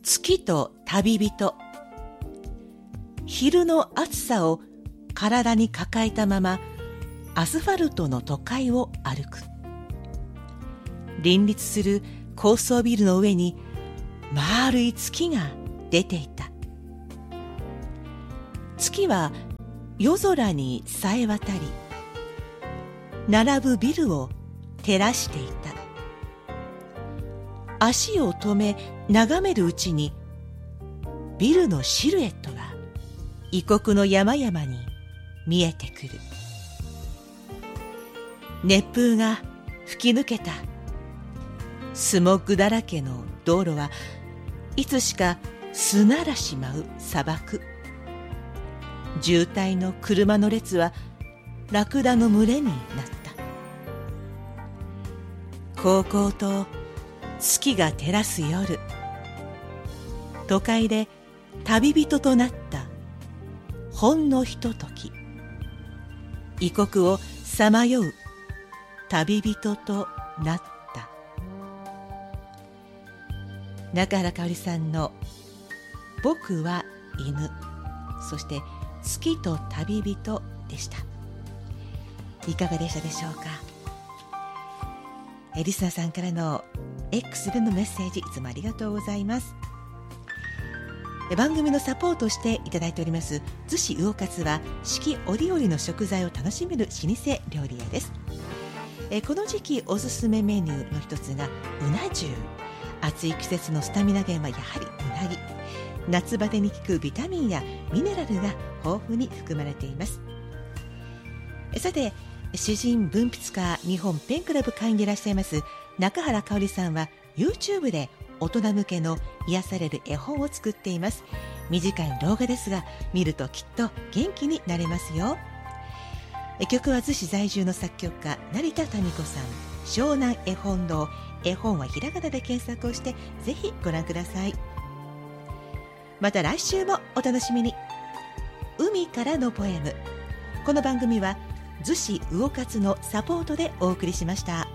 月と旅人。昼の暑さを体に抱えたままアスファルトの都会を歩く。林立する高層ビルの上に丸い月が出ていた。月は夜空にさえ渡り、並ぶビルを照らしていた。足を止め眺めるうちに、ビルのシルエットが異国の山々に見えてくる。熱風が吹き抜けた。スモッグだらけの道路はいつしか砂嵐舞う砂漠。渋滞の車の列はラクダの群れになった。こうこうと月が照らす夜、都会で旅人となったほんのひととき、異国をさまよう旅人となった。中原かおりさんの僕は犬、そして月と旅人でした。いかがでしたでしょうか。リスナーさんからの X でのメッセージ、いつもありがとうございます。番組のサポートをしていただいております逗子魚勝は、四季折々の食材を楽しめる老舗料理屋です。この時期おすすめメニューの一つがうな重。暑い季節のスタミナ源はやはりうなぎ。夏バテに効くビタミンやミネラルが豊富に含まれています。さて、詩人文筆家日本ペンクラブ会員でいらっしゃいます中原かおりさんは YouTube で大人向けの癒される絵本を作っています。短い動画ですが、見るときっと元気になれますよ。曲は逗子在住の作曲家成田民子さん、湘南絵本堂。絵本はひらがなで検索をしてぜひご覧ください。また来週もお楽しみに。海からのポエム。この番組は逗子魚勝のサポートでお送りしました。